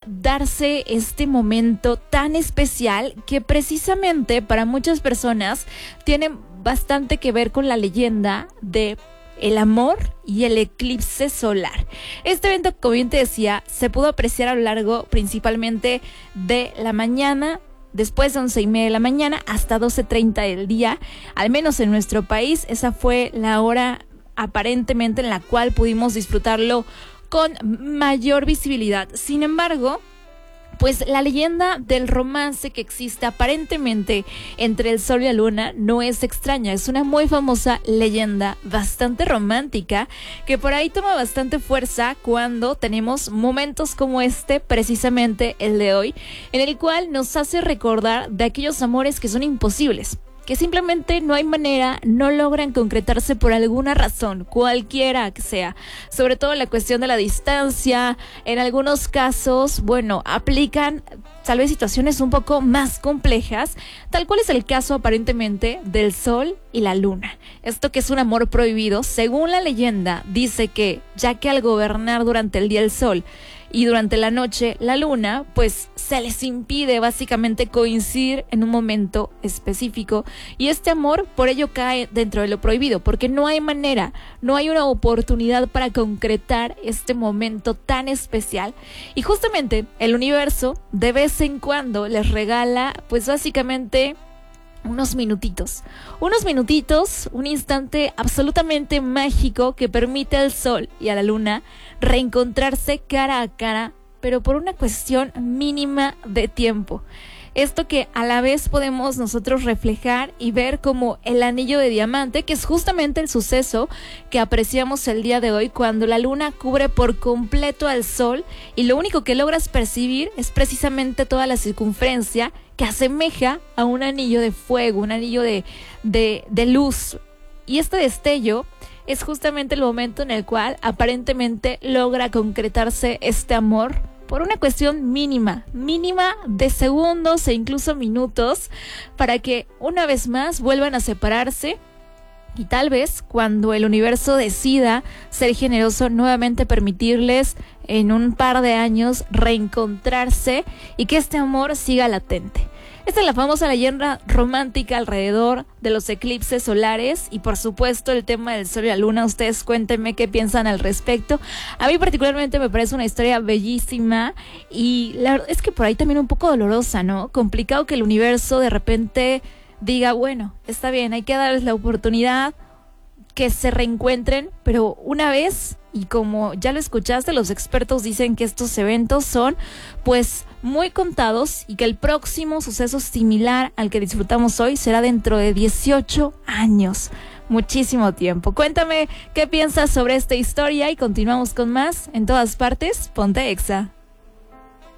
darse este momento tan especial que precisamente para muchas personas tiene bastante que ver con la leyenda de el amor y el eclipse solar. Este evento, como bien te decía, se pudo apreciar a lo largo principalmente de la mañana, después de 11:30 de la mañana hasta 12:30 del día, al menos en nuestro país. Esa fue la hora aparentemente en la cual pudimos disfrutarlo con mayor visibilidad. Sin embargo, pues la leyenda del romance que existe aparentemente entre el sol y la luna no es extraña, es una muy famosa leyenda bastante romántica que por ahí toma bastante fuerza cuando tenemos momentos como este, precisamente el de hoy, en el cual nos hace recordar de aquellos amores que son imposibles, que simplemente no hay manera, no logran concretarse por alguna razón, cualquiera que sea. Sobre todo la cuestión de la distancia, en algunos casos, bueno, aplican tal vez situaciones un poco más complejas, tal cual es el caso aparentemente del sol y la luna. Esto que es un amor prohibido, según la leyenda, dice que ya que al gobernar durante el día el sol y durante la noche la luna, pues se les impide básicamente coincidir en un momento específico, y este amor por ello cae dentro de lo prohibido, porque no hay manera, no hay una oportunidad para concretar este momento tan especial, y justamente el universo de vez en cuando les regala pues básicamente unos minutitos, un instante absolutamente mágico que permite al sol y a la luna reencontrarse cara a cara, pero por una cuestión mínima de tiempo. Esto que a la vez podemos nosotros reflejar y ver como el anillo de diamante, que es justamente el suceso que apreciamos el día de hoy, cuando la luna cubre por completo al sol y lo único que logras percibir es precisamente toda la circunferencia que asemeja a un anillo de fuego, un anillo de luz. Y este destello es justamente el momento en el cual aparentemente logra concretarse este amor por una cuestión mínima de segundos e incluso minutos, para que una vez más vuelvan a separarse. Y tal vez cuando el universo decida ser generoso, nuevamente permitirles en un par de años reencontrarse y que este amor siga latente. Esta es la famosa leyenda romántica alrededor de los eclipses solares y por supuesto el tema del sol y la luna. Ustedes cuéntenme qué piensan al respecto. A mí particularmente me parece una historia bellísima y la verdad es que por ahí también un poco dolorosa, ¿no? Complicado que el universo de repente diga, bueno, está bien, hay que darles la oportunidad que se reencuentren, pero una vez, y como ya lo escuchaste, los expertos dicen que estos eventos son pues muy contados y que el próximo suceso similar al que disfrutamos hoy será dentro de 18 años. Muchísimo tiempo. Cuéntame qué piensas sobre esta historia y continuamos con más en todas partes. Ponte Exa.